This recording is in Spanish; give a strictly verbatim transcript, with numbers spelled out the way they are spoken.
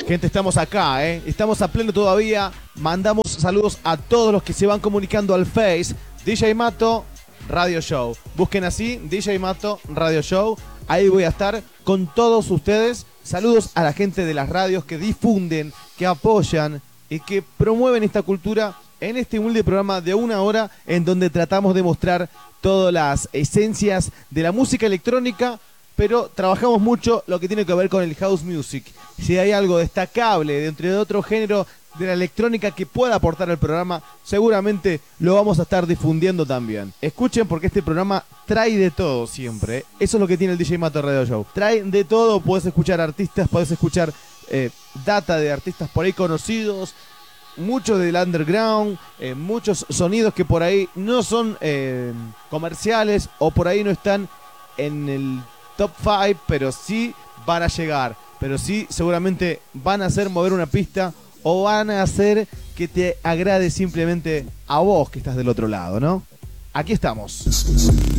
Gente, estamos acá, ¿eh? Estamos a pleno todavía. Mandamos saludos a todos los que se van comunicando al Face. D J Mato Radio Show. Busquen así, D J Mato Radio Show. Ahí voy a estar con todos ustedes. Saludos a la gente de las radios que difunden, que apoyan y que promueven esta cultura en este humilde programa de una hora en donde tratamos de mostrar todas las esencias de la música electrónica, pero trabajamos mucho lo que tiene que ver con el house music. Si hay algo destacable dentro de otro género de la electrónica que pueda aportar al programa, seguramente lo vamos a estar difundiendo también. Escuchen, porque este programa trae de todo siempre, ¿eh? Eso es lo que tiene el D J Mato Radio Show. Trae de todo, podés escuchar artistas, podés escuchar eh, data de artistas por ahí conocidos, mucho del underground, eh, muchos sonidos que por ahí no son eh, comerciales o por ahí no están en el top cinco, pero sí van a llegar, pero sí seguramente van a hacer mover una pista o van a hacer que te agrade simplemente a vos que estás del otro lado, ¿no? Aquí estamos.